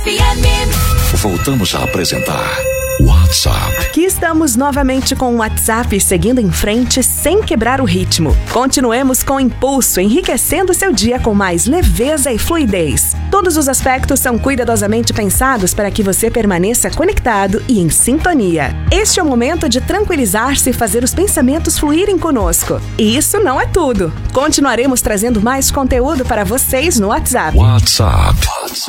FM. Voltamos a apresentar WhatsApp. Aqui estamos novamente com o WhatsApp, seguindo em frente sem quebrar o ritmo. Continuemos com impulso, enriquecendo seu dia com mais leveza e fluidez. Todos os aspectos são cuidadosamente pensados para que você permaneça conectado e em sintonia. Este é o momento de tranquilizar-se e fazer os pensamentos fluírem conosco. E isso não é tudo. Continuaremos trazendo mais conteúdo para vocês no WhatsApp. WhatsApp.